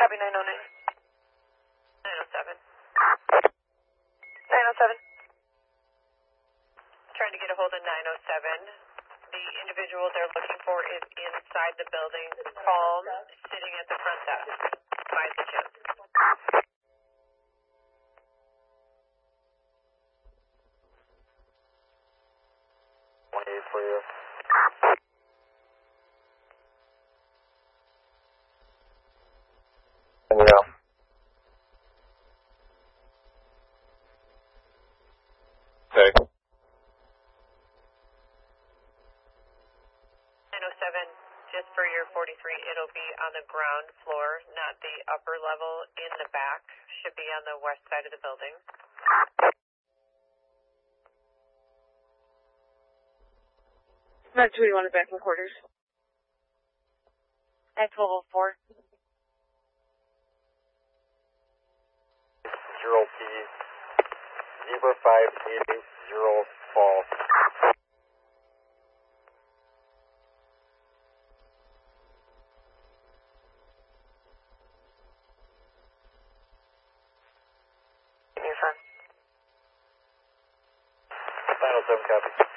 Copy 909. 907. 907. Trying to get a hold of 907. The individual they're looking for is inside the building, calm, sitting at the front desk by the gym. For you. Yeah. Okay. 907, just for your 43, it'll be on the ground floor, not the upper level in the back. Should be on the west side of the building. Not 21 is back in quarters. At 1204. 0P 0580 false. Give me a phone. 907 copy.